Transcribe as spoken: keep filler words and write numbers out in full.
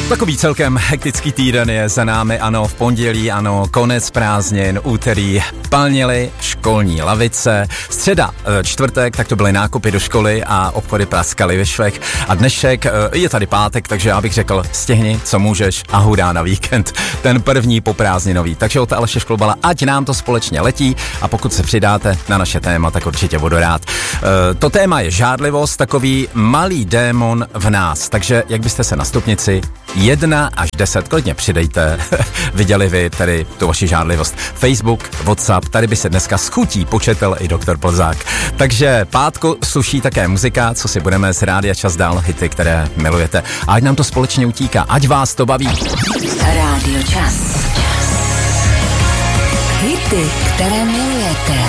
Takový celkem hektický týden je za námi, ano, v pondělí, ano, konec prázdnin, úterý plnily školní lavice, středa, čtvrtek, tak to byly nákupy do školy a obchody praskaly ve švech a dnešek je tady pátek, takže já bych řekl, stihni, co můžeš a hurá na víkend, ten první poprázdninový. Takže od Aleše Šklobala, ať nám to společně letí a pokud se přidáte na naše téma, tak určitě budu rád. To téma je žádlivost, takový malý démon v nás, takže jak byste se na stupnici jedna až deset, klidně přidejte, viděli vy tady tu vaši žádlivost. Facebook, WhatsApp, tady by se dneska s chutí početel i doktor Plzák. Takže pátku sluší také muzika, co si budeme z Rádia Čas dál, hity, které milujete. A ať nám to společně utíká, ať vás to baví. Rádio Čas. Hity, které milujete.